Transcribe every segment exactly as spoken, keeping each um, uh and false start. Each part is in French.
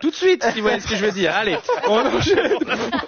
tout de suite, si vous voyez ce que je veux dire. Allez, on enchaîne.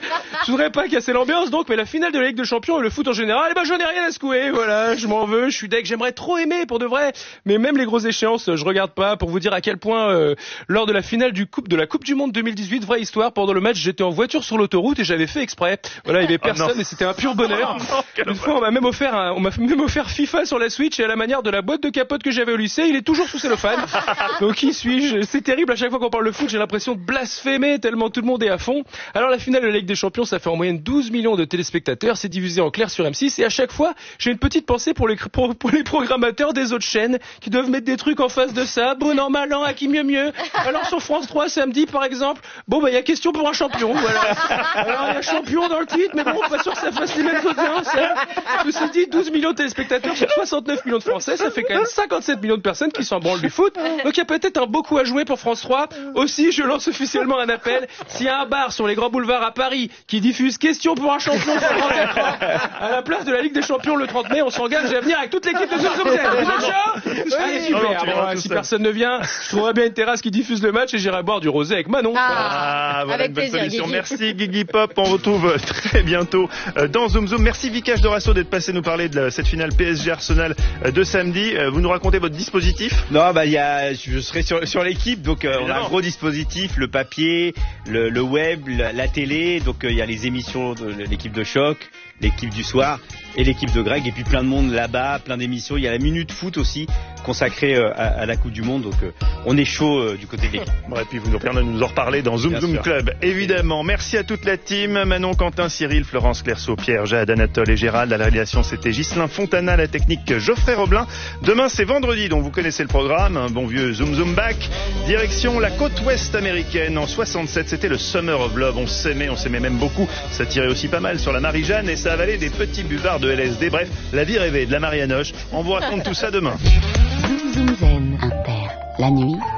Je voudrais pas casser l'ambiance, donc, mais la finale de la Ligue des Champions et le foot en général, eh ben, j'en ai rien à secouer, voilà, je m'en veux, je suis deg, j'aimerais trop aimer, pour de vrai, mais même les grosses échéances, je regarde pas, pour vous dire à quel point, euh, lors de la finale du coupe, de la Coupe du Monde deux mille dix-huit, vraie histoire, pendant le match, j'étais en voiture sur l'autoroute et j'avais fait exprès. Voilà, il y avait personne oh et c'était un pur bonheur. Oh non, Une fois, on m'a même offert un, on m'a même offert FIFA sur la Switch et à la manière de la boîte de capote que j'avais au lycée, il est toujours sous cellophane. Donc, qui suis-je? C'est terrible, à chaque fois qu'on parle de foot, j'ai l'impression de blasphémer tellement tout le monde est à fond. Alors, la finale de la Ligue des Champions, ça fait en moyenne douze millions de téléspectateurs, c'est diffusé en clair sur M six et à chaque fois, j'ai une petite pensée pour les, pour, pour les programmateurs des autres chaînes qui doivent mettre des trucs en face de ça. Bon an, mal an, à qui mieux mieux. Alors, sur France trois, samedi, par exemple, bon, bah, il y a question pour un champion, voilà. Alors, il y a champion dans le titre, mais bon, pas sûr que ça fasse les mêmes audiences, hein. Ceci dit, douze millions de téléspectateurs sur soixante-neuf millions de Français, ça fait quand même cinquante-sept millions de personnes qui s'en branlent du foot. Donc, il y a peut-être un beau coup à jouer pour France trois. Aussi, je lance officiellement un appel. S'il y a un bar sur les grands boulevards à Paris qui diffuse question pour un champion sur le grand écran, à la place de la Ligue des Champions le trente mai, on s'engage à venir avec toute l'équipe de Zoom Zoom Z. Vous êtes chaud? Allez, super. Non, bon, si personne ne vient, je trouverai bien une terrasse qui diffuse le match et j'irai boire du rosé avec Manon. Ah, voilà une bonne solution. Guigui. Merci Guigui Pop. On retrouve très bientôt dans Zoom Zoom. Merci Vikash Dorasso d'être passé nous parler de cette finale P S G Arsenal de samedi. Vous nous racontez votre dispositif? Non, bah il y a, je serai sur sur l'équipe, donc euh, on a un gros dispositif, le papier, le, le web, la, la télé, donc il euh, y a les émissions de l'équipe de choc, l'équipe du soir et l'équipe de Greg, et puis plein de monde là-bas, plein d'émissions. Il y a la minute foot aussi consacrée euh, à, à la Coupe du Monde, donc euh, on est chaud euh, du côté de l'équipe. Bon, et puis vous nous reviendrez nous en reparler dans Zoom Bien Zoom sûr. Club, évidemment. Merci à toute la team, Manon, Quentin, Cyril, Florence, Clerceau, Pierre, Jade, Anatole et Gérald. À la réalisation, c'était Ghislain Fontana, la technique Geoffrey Roblin. Demain, c'est vendredi, donc vous connaissez le programme, un bon vieux Zoom Zoom back. Direction la côte ouest américaine en soixante-sept, c'était le Summer of Love. On s'aimait, on s'aimait même beaucoup. Ça tirait aussi pas mal sur la Marie-Jeanne et ça avalait des petits buvards de L S D. Bref, la vie rêvée de la Marianoche. On vous raconte tout ça demain. Zoom Zoom Zen, Inter, la nuit,